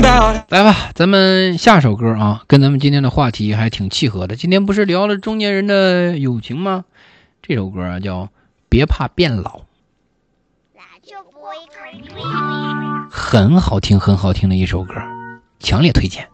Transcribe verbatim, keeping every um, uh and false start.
来吧，咱们下首歌啊，跟咱们今天的话题还挺契合的。今天不是聊了中年人的友情吗？这首歌啊叫《别怕变老》，很好听很好听的一首歌，强烈推荐。